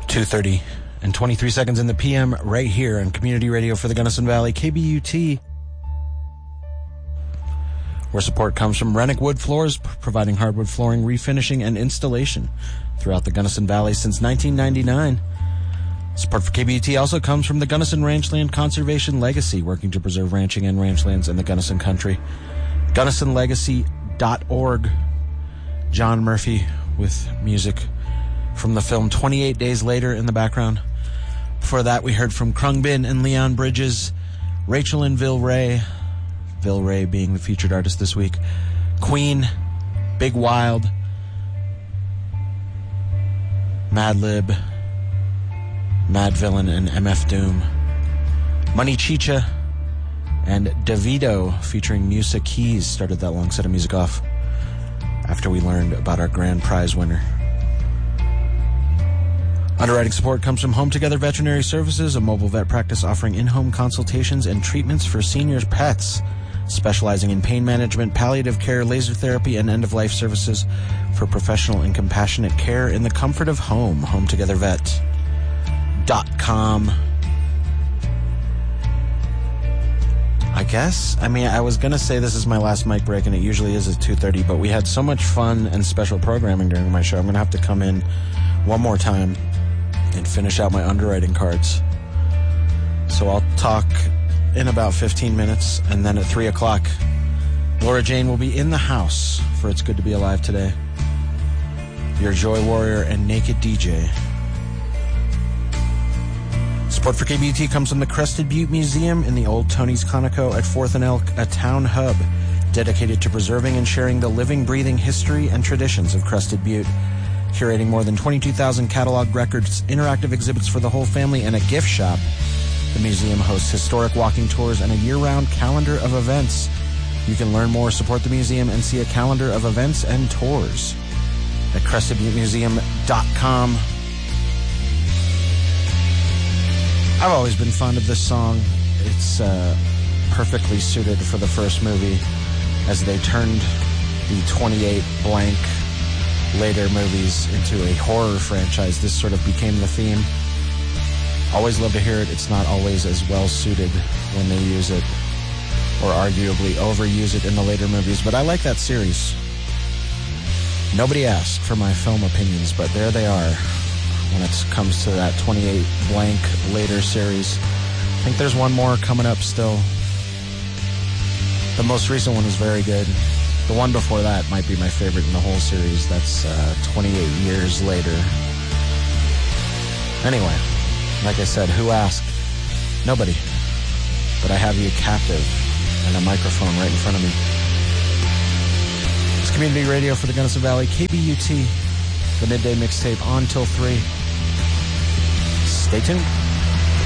2:30 and 23 seconds in the PM right here on Community Radio for the Gunnison Valley, KBUT, where support comes from Rennick Wood Floors, providing hardwood flooring, refinishing, and installation throughout the Gunnison Valley since 1999. Support for KBUT also comes from the Gunnison Ranchland Conservation Legacy, working to preserve ranching and ranchlands in the Gunnison country. GunnisonLegacy.org. John Murphy with music from the film 28 Days Later in the background. Before that, we heard from Krungbin and Leon Bridges, Rachel and Vilray being the featured artist this week, Queen, Big Wild, Madlib, Mad Villain, and MF Doom, Money Chicha, and Davido featuring Musa Keys started that long set of music off after we learned about our grand prize winner. Underwriting support comes from Home Together Veterinary Services, a mobile vet practice offering in-home consultations and treatments for seniors' pets, specializing in pain management, palliative care, laser therapy, and end-of-life services for professional and compassionate care in the comfort of home. HomeTogetherVet.com. I was going to say this is my last mic break, and it usually is at 2:30, but we had so much fun and special programming during my show. I'm going to have to come in one more time and finish out my underwriting cards. So I'll talk in about 15 minutes, and then at 3 o'clock, Laura Jane will be in the house for It's Good to Be Alive Today. Your Joy Warrior and Naked DJ. Support for KBUT comes from the Crested Butte Museum in the Old Tony's Conoco at 4th and Elk, a town hub dedicated to preserving and sharing the living, breathing history and traditions of Crested Butte. Curating more than 22,000 catalog records, interactive exhibits for the whole family, and a gift shop, the museum hosts historic walking tours and a year-round calendar of events. You can learn more, support the museum, and see a calendar of events and tours at CrestedButteMuseum.com. I've always been fond of this song. It's perfectly suited for the first movie as they turned the 28 blank later movies into a horror franchise. This sort of became the theme. Always love to hear it. It's not always as well suited when they use it, or arguably overuse it in the later movies, but I like that series. Nobody asked for my film opinions, but there they are when it comes to that 28 blank later series. I think there's one more coming up still. The most recent one was very good. The one before that might be my favorite in the whole series. That's 28 years later. Anyway, like I said, who asked? Nobody. But I have you captive and a microphone right in front of me. It's Community Radio for the Gunnison Valley, KBUT, the midday mixtape on till 3. Stay tuned.